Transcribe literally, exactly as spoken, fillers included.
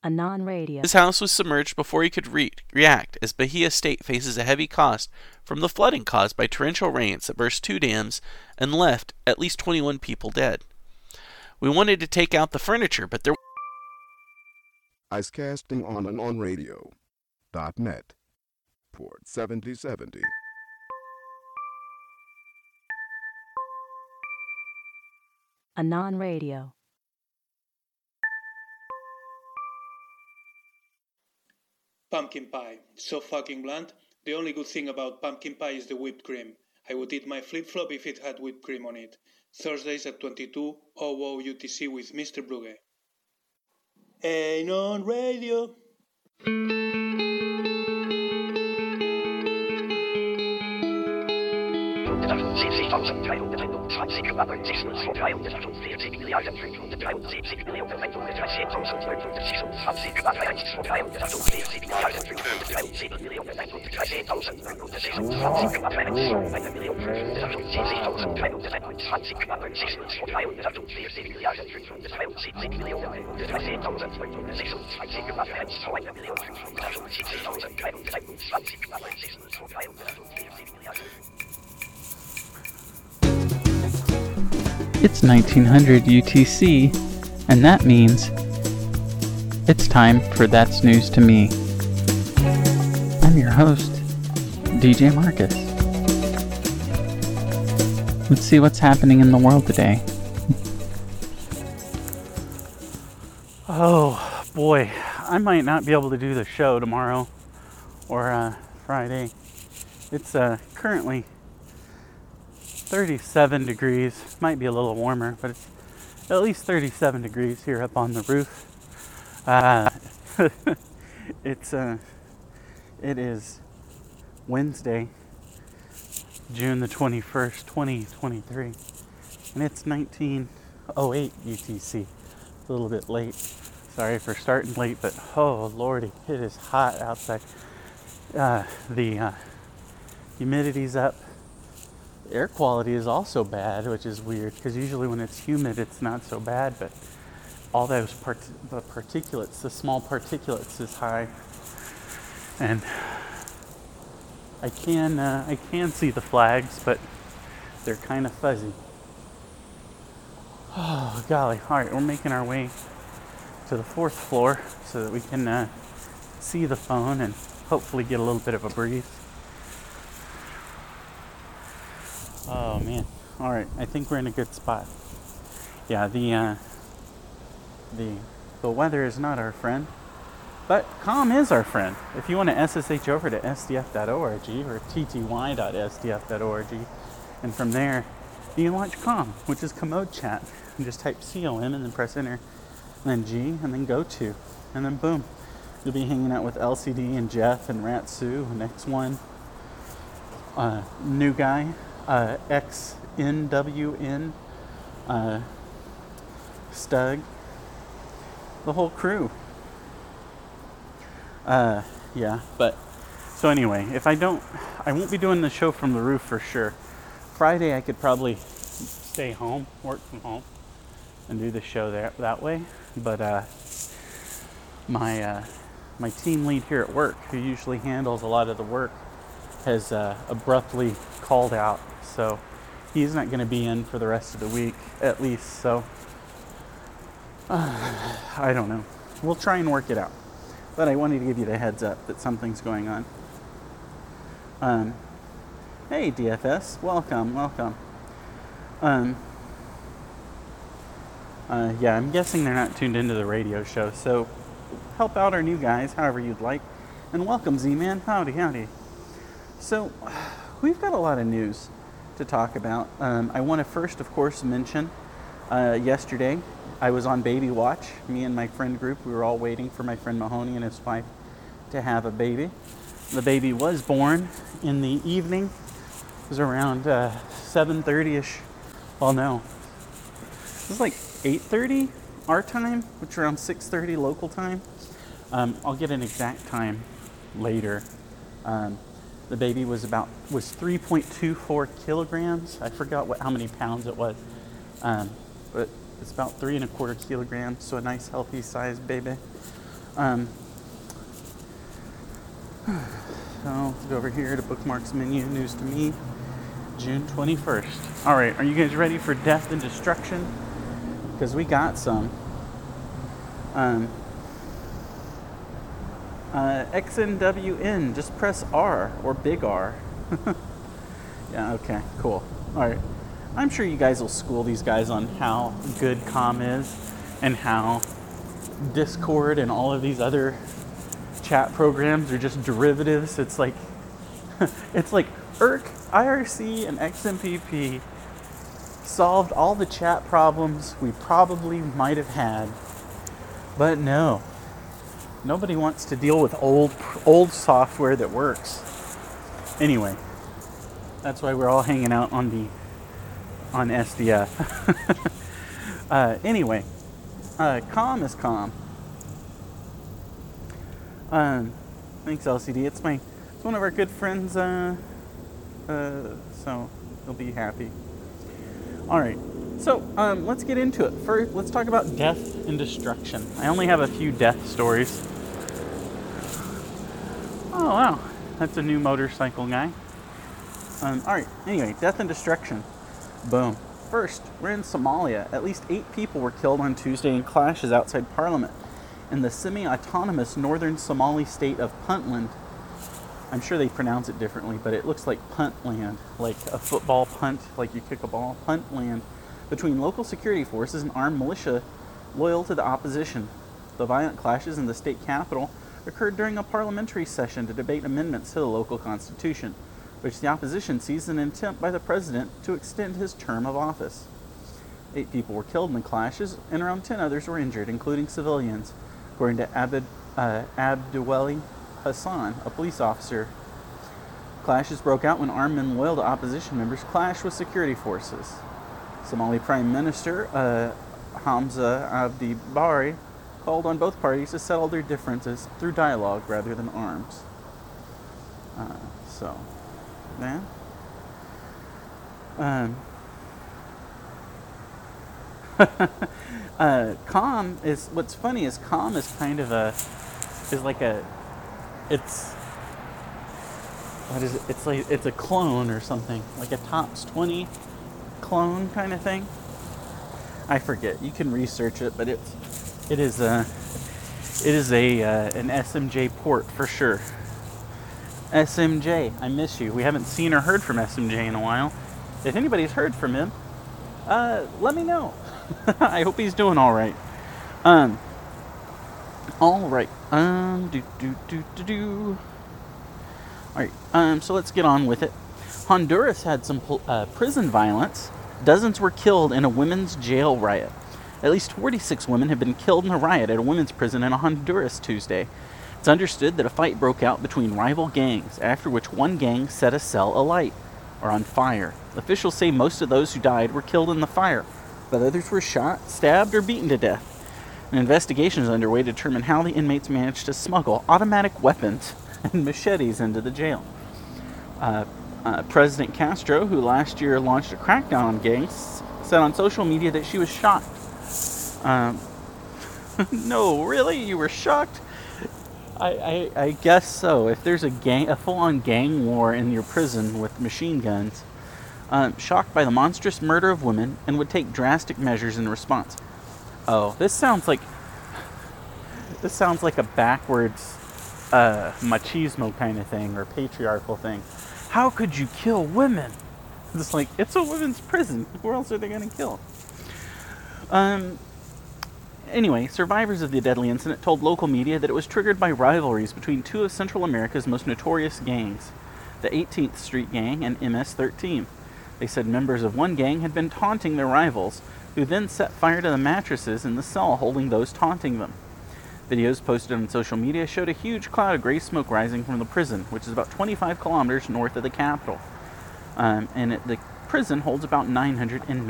Anon Radio. His house was submerged before he could re- react, as Bahia State faces a heavy cost from the flooding caused by torrential rains that burst two dams and left at least twenty-one people dead. We wanted to take out the furniture, but there Icecasting on Anon Radio dot net. Port seventy seventy. Anon Radio. Pumpkin pie. So fucking blunt. The only good thing about pumpkin pie is the whipped cream. I would eat my flip-flop if it had whipped cream on it. Thursdays at twenty-two oh oh U T C with Mister Brugge. Anon Radio. It's nineteen hundred U T C, and that means it's time for That's News to Me. I'm your host, D J Marcus. Let's see what's happening in the world today. Oh boy, I might not be able to do the show tomorrow or uh, Friday. It's uh, currently thirty-seven degrees, might be a little warmer, but it's at least thirty-seven degrees here up on the roof. Uh, it's uh, it is Wednesday, June the twenty-first, twenty twenty-three, and it's nineteen oh eight U T C. A little bit late. Sorry for starting late, but oh lordy, it is hot outside. Uh, the uh, humidity's up. Air quality is also bad, which is weird because usually when it's humid it's not so bad, but all those part- the particulates, the small particulates is high, and I can uh, I can see the flags, but they're kind of fuzzy. Oh golly! All right, we're making our way to the fourth floor so that we can uh, see the phone and hopefully get a little bit of a breeze. Oh man! All right, I think we're in a good spot. Yeah, the uh, the the weather is not our friend, but calm is our friend. If you want to S S H over to S D F dot org or T T Y dot S D F dot org, and from there you can watch Calm, which is Commode Chat, and just type C O M and then press enter, and then G, and then go to, and then boom, you'll be hanging out with L C D and Jeff and Ratsu and X one, uh, new guy. Uh, X N W N, uh, Stug, the whole crew. Uh, yeah, but, so anyway, if I don't, I won't be doing the show from the roof for sure. Friday I could probably stay home, work from home, and do the show there that way, but, uh, my, uh, my team lead here at work, who usually handles a lot of the work, has, uh, abruptly called out. So he's not going to be in for the rest of the week, at least. So uh, I don't know. We'll try and work it out. But I wanted to give you the heads up that something's going on. Um, hey, D F S. Welcome, welcome. Um, uh, yeah, I'm guessing they're not tuned into the radio show. So help out our new guys however you'd like. And welcome, Z-Man. Howdy, howdy. So we've got a lot of news to talk about. Um, I want to first, of course, mention uh, yesterday I was on baby watch. Me and my friend group, we were all waiting for my friend Mahoney and his wife to have a baby. The baby was born in the evening. It was around uh, seven thirty-ish. Well, no. It was like eight thirty our time, which is around six thirty local time. Um, I'll get an exact time later. Um, The baby was about was three point two four kilograms. I forgot what how many pounds it was, um, but it's about three and a quarter kilograms. So a nice healthy sized baby. Um, so let's go over here to bookmarks menu, news to me, June twenty-first. All right, are you guys ready for death and destruction? Because we got some. Um, uh, X N W N, just press R or big R. Yeah, okay, cool. All right. I'm sure you guys will school these guys on how good comm is and how Discord and all of these other chat programs are just derivatives. It's like it's like I R C, I R C, and X M P P solved all the chat problems we probably might have had. But no. Nobody wants to deal with old old software that works. Anyway, that's why we're all hanging out on the on S D F. uh, anyway, uh, calm is calm. Um, thanks, L C D. It's my it's one of our good friends. Uh, uh, so he'll be happy. All right. So um, let's get into it. First, let's talk about death and destruction. I only have a few death stories. Oh wow, that's a new motorcycle guy. Um, all right. Anyway, death and destruction. Boom. First, we're in Somalia. At least eight people were killed on Tuesday in clashes outside Parliament in the semi-autonomous northern Somali state of Puntland. I'm sure they pronounce it differently, but it looks like Puntland, like a football punt, like you kick a ball. Puntland, between local security forces and armed militia loyal to the opposition. The violent clashes in the state capital occurred during a parliamentary session to debate amendments to the local constitution, which the opposition sees as an attempt by the president to extend his term of office. Eight people were killed in the clashes, and around ten others were injured, including civilians, according to Abed, uh, Abdiweli Hassan, a police officer. Clashes broke out when armed men loyal to opposition members clashed with security forces. Somali Prime Minister uh, Hamza Abdi Bari called on both parties to settle their differences through dialogue rather than arms. Uh, so... Man. Um, uh, calm is what's funny is calm is kind of a is like a it's what is it? It's like it's a clone or something, like a Tops twenty clone kind of thing. I forget. You can research it, but it's it is a it is a uh, an S M J port for sure. S M J, I miss you. We haven't seen or heard from S M J in a while. If anybody's heard from him, uh, let me know. I hope he's doing all right. Um, all right. Um, do do do do do. All right. Um, so let's get on with it. Honduras had some uh, prison violence. Dozens were killed in a women's jail riot. At least forty-six women have been killed in a riot at a women's prison in Honduras Tuesday. It's understood that a fight broke out between rival gangs, after which one gang set a cell alight, or on fire. Officials say most of those who died were killed in the fire, but others were shot, stabbed, or beaten to death. An investigation is underway to determine how the inmates managed to smuggle automatic weapons and machetes into the jail. Uh, uh, President Castro, who last year launched a crackdown on gangs, said on social media that she was shocked. Um, no, really? You were shocked? I, I, I guess so. If there's a gang, a full-on gang war in your prison with machine guns, um, shocked by the monstrous murder of women, and would take drastic measures in response. Oh, this sounds like this sounds like a backwards uh, machismo kind of thing or patriarchal thing. How could you kill women? It's like it's a women's prison. Where else are they going to kill? Um. Anyway, survivors of the deadly incident told local media that it was triggered by rivalries between two of Central America's most notorious gangs, the eighteenth Street Gang and M S thirteen. They said members of one gang had been taunting their rivals, who then set fire to the mattresses in the cell holding those taunting them. Videos posted on social media showed a huge cloud of gray smoke rising from the prison, which is about twenty-five kilometers north of the capital. Um, and it, the prison holds about nine hundred inmates.